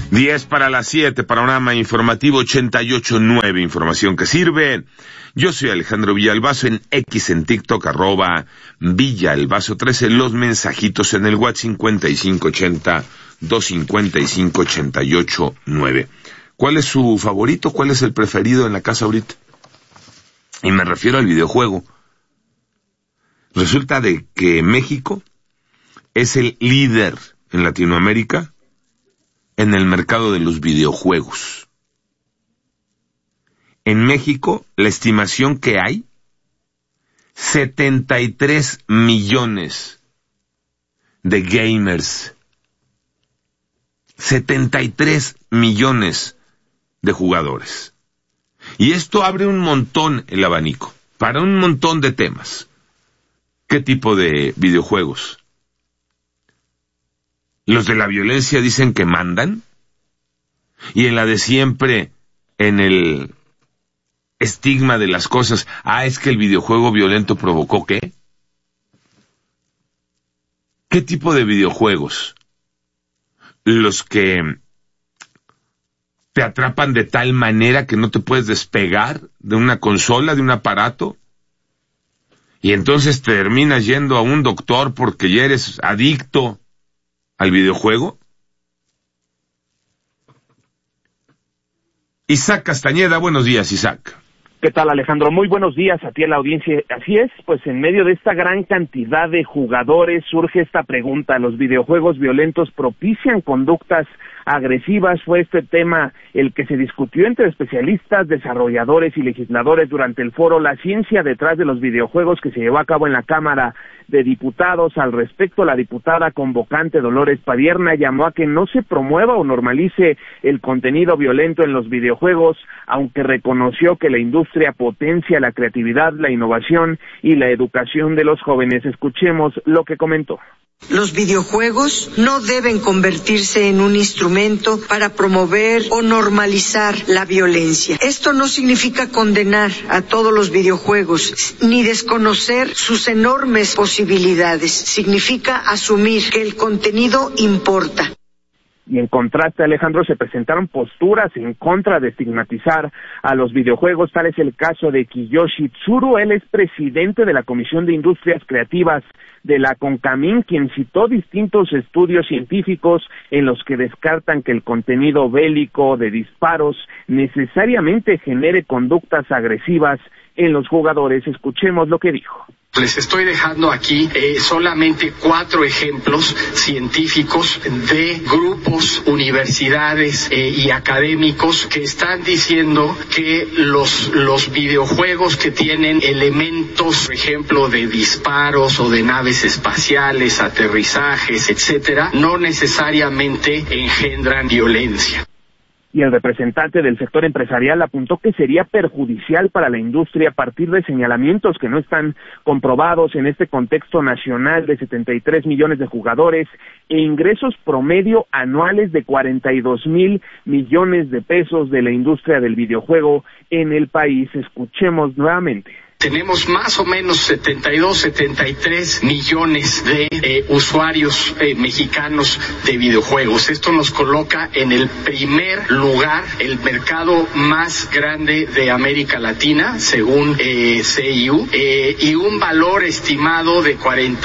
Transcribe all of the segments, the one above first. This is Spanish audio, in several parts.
10 para las 7, panorama informativo 88.9, información que sirve. Yo soy Alejandro Villalbazo, en X, en TikTok, @Villalbazo13, los mensajitos en el WhatsApp 5580-255-88.9. ¿Cuál es su favorito? ¿Cuál es el preferido en la casa ahorita? Y me refiero al videojuego. Resulta de que México es el líder en Latinoamérica en el mercado de los videojuegos. En México, la estimación que hay, 73 millones de gamers. 73 millones de jugadores. Y esto abre un montón el abanico, para un montón de temas. ¿Qué tipo de videojuegos? Los de la violencia dicen que mandan, y en la de siempre, en el estigma de las cosas, es que el videojuego violento provocó ¿qué? ¿Qué tipo de videojuegos? Los que te atrapan de tal manera que no te puedes despegar de una consola, de un aparato, y entonces terminas yendo a un doctor porque ya eres adicto al videojuego. Isaac Castañeda, buenos días, Isaac. ¿Qué tal, Alejandro? Muy buenos días a ti, a la audiencia. Así es, pues en medio de esta gran cantidad de jugadores surge esta pregunta: ¿los videojuegos violentos propician conductas agresivas? Fue este tema el que se discutió entre especialistas, desarrolladores y legisladores durante el foro La ciencia detrás de los videojuegos, que se llevó a cabo en la Cámara de Diputados. Al respecto, la diputada convocante Dolores Padierna llamó a que no se promueva o normalice el contenido violento en los videojuegos, aunque reconoció que la industria potencia la creatividad, la innovación y la educación de los jóvenes. Escuchemos lo que comentó. Los videojuegos no deben convertirse en un instrumento para promover o normalizar la violencia. Esto no significa condenar a todos los videojuegos ni desconocer sus enormes posibilidades. Significa asumir que el contenido importa. Y en contraste, Alejandro, se presentaron posturas en contra de estigmatizar a los videojuegos. Tal es el caso de Kiyoshi Tsuru. Él es presidente de la Comisión de Industrias Creativas de la CONCAMIN, quien citó distintos estudios científicos en los que descartan que el contenido bélico de disparos necesariamente genere conductas agresivas en los jugadores. Escuchemos lo que dijo. Les estoy dejando aquí solamente 4 ejemplos científicos de grupos, universidades y académicos que están diciendo que los videojuegos que tienen elementos, por ejemplo, de disparos o de naves espaciales, aterrizajes, etcétera, no necesariamente engendran violencia. Y el representante del sector empresarial apuntó que sería perjudicial para la industria a partir de señalamientos que no están comprobados en este contexto nacional de 73 millones de jugadores e ingresos promedio anuales de 42,000 millones de pesos de la industria del videojuego en el país. Escuchemos nuevamente. Tenemos más o menos 73 millones de usuarios mexicanos de videojuegos. Esto nos coloca en el primer lugar, el mercado más grande de América Latina, según CIU, y un valor estimado de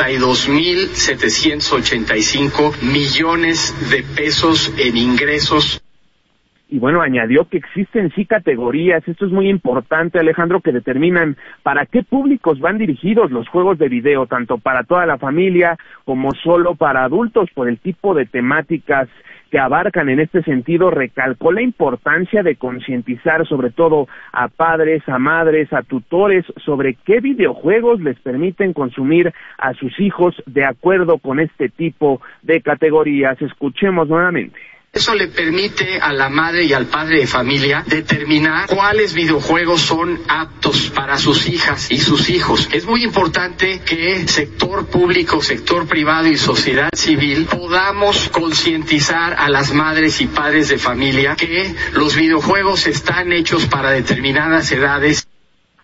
42,785 millones de pesos en ingresos. Y bueno, añadió que existen sí categorías, esto es muy importante, Alejandro, que determinan para qué públicos van dirigidos los juegos de video, tanto para toda la familia como solo para adultos, por el tipo de temáticas que abarcan. En este sentido, recalcó la importancia de concientizar sobre todo a padres, a madres, a tutores sobre qué videojuegos les permiten consumir a sus hijos de acuerdo con este tipo de categorías. Escuchemos nuevamente. Eso le permite a la madre y al padre de familia determinar cuáles videojuegos son aptos para sus hijas y sus hijos. Es muy importante que sector público, sector privado y sociedad civil podamos concientizar a las madres y padres de familia que los videojuegos están hechos para determinadas edades.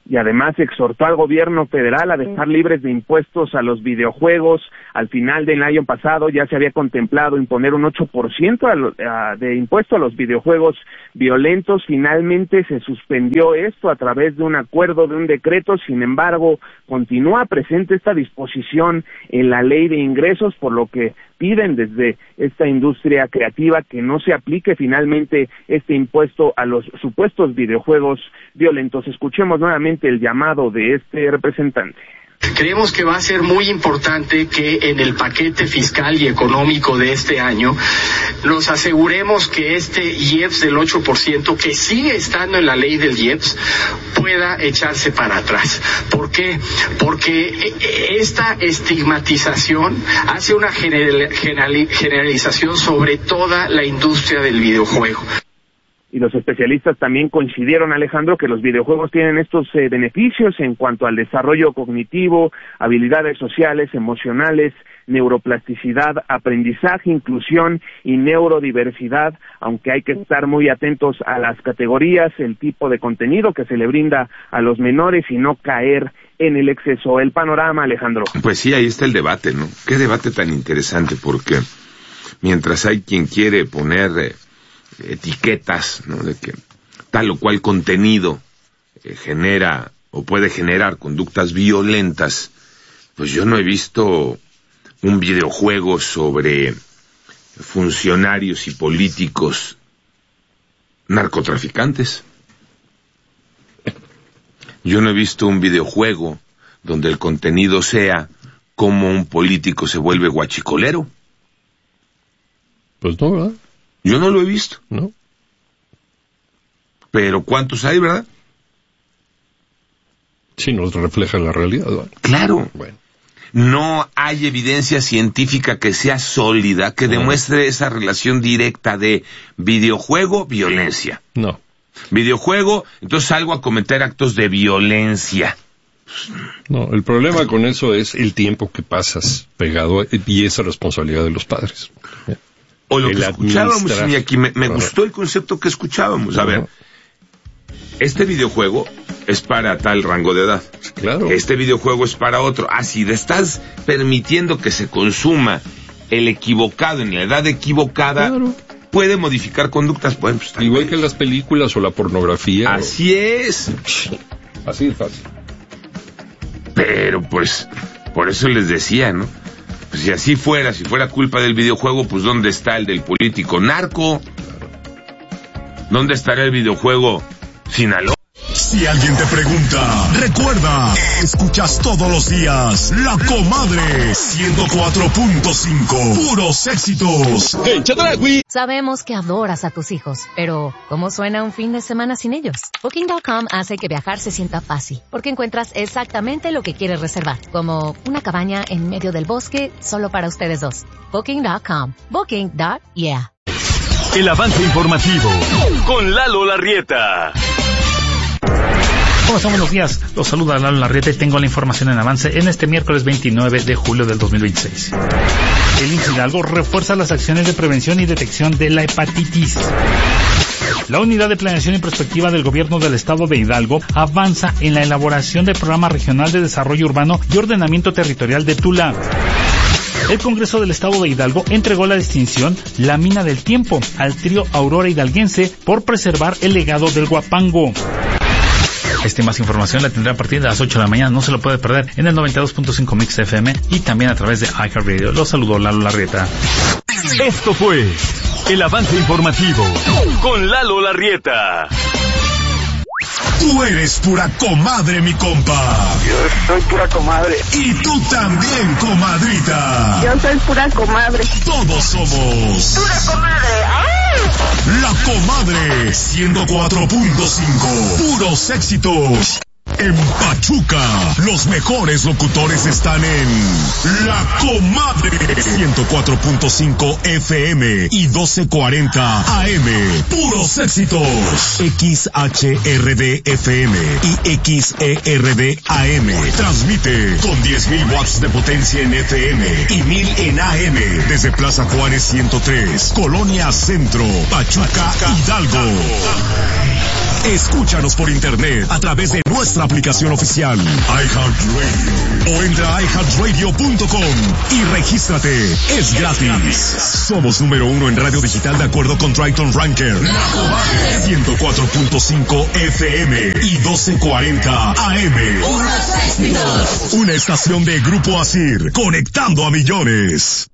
y además exhortó al gobierno federal a dejar libres de impuestos a los videojuegos. Al final del año pasado ya se había contemplado imponer un 8% de impuesto a los videojuegos violentos. Finalmente se suspendió esto a través de un acuerdo, de un decreto. Sin embargo, continúa presente esta disposición en la ley de ingresos, por lo que piden desde esta industria creativa que no se aplique finalmente este impuesto a los supuestos videojuegos violentos. Escuchemos nuevamente el llamado de este representante. Creemos que va a ser muy importante que en el paquete fiscal y económico de este año nos aseguremos que este IEPS del 8%, que sigue estando en la ley del IEPS, pueda echarse para atrás. ¿Por qué? Porque esta estigmatización hace una generalización sobre toda la industria del videojuego. Y los especialistas también coincidieron, Alejandro, que los videojuegos tienen estos beneficios en cuanto al desarrollo cognitivo, habilidades sociales, emocionales, neuroplasticidad, aprendizaje, inclusión y neurodiversidad, aunque hay que estar muy atentos a las categorías, el tipo de contenido que se le brinda a los menores y no caer en el exceso. El panorama, Alejandro. Pues sí, ahí está el debate, ¿no? Qué debate tan interesante, porque mientras hay quien quiere poner etiquetas, ¿no?, de que tal o cual contenido genera o puede generar conductas violentas, pues yo no he visto un videojuego sobre funcionarios y políticos narcotraficantes. Yo no he visto un videojuego donde el contenido sea cómo un político se vuelve guachicolero. Pues no, ¿verdad? Yo no lo he visto. No. Pero ¿cuántos hay, verdad? Sí, nos refleja la realidad, ¿verdad? Claro. Bueno. No hay evidencia científica que sea sólida, que demuestre esa relación directa de videojuego-violencia. No. Videojuego, entonces salgo a cometer actos de violencia. No, el problema con eso es el tiempo que pasas pegado y esa responsabilidad de los padres. O lo que escuchábamos, y aquí me gustó el concepto que escuchábamos. A ver, este videojuego es para tal rango de edad. Claro. Este videojuego es para otro. Si estás permitiendo que se consuma el equivocado en la edad equivocada, claro, puede modificar conductas. Bueno, pues, igual que las películas o la pornografía. Así es. Así es fácil. Pero pues, por eso les decía, ¿no? Pues si así fuera, si fuera culpa del videojuego, pues ¿dónde está el del político narco? ¿Dónde estará el videojuego Sinaloa? Si alguien te pregunta, recuerda, escuchas todos los días La Comadre 104.5, puros éxitos. Sabemos que adoras a tus hijos, pero ¿cómo suena un fin de semana sin ellos? Booking.com hace que viajar se sienta fácil, porque encuentras exactamente lo que quieres reservar, como una cabaña en medio del bosque solo para ustedes dos. Booking.com. Booking.yeah. El avance informativo con Lalo Larrieta. ¿Cómo están? Buenos días. Los saluda Lalo Larrieta y tengo la información en avance en este miércoles 29 de julio del 2026. El IMSS Hidalgo refuerza las acciones de prevención y detección de la hepatitis. La Unidad de Planeación y Prospectiva del Gobierno del Estado de Hidalgo avanza en la elaboración del Programa Regional de Desarrollo Urbano y Ordenamiento Territorial de Tula. El Congreso del Estado de Hidalgo entregó la distinción La Mina del Tiempo al trío Aurora Hidalguense por preservar el legado del Huapango. Esta y más información la tendrá a partir de las 8 de la mañana. No se lo puede perder en el 92.5 Mix FM y también a través de iHeartRadio. Los saludó Lalo Larrieta. Esto fue el avance informativo con Lalo Larrieta. Tú eres pura comadre, mi compa. Yo soy pura comadre. Y tú también, comadrita. Yo soy pura comadre. Todos somos pura comadre. ¡Ah! La Comadre 104.5, puros éxitos. En Pachuca, los mejores locutores están en La Comadre 104.5 FM y 1240 AM. Puros éxitos. XHRD FM y XERD AM. Transmite con 10.000 watts de potencia en FM y 1.000 en AM desde Plaza Juárez 103, Colonia Centro, Pachuca, Hidalgo. Escúchanos por internet a través de nuestra aplicación oficial iHeartRadio o entra a iHeartRadio.com y regístrate. Es gratis. Somos número 1 en radio digital de acuerdo con Triton Ranker. 104.5 FM y 1240 AM. Una estación de Grupo Asir, conectando a millones.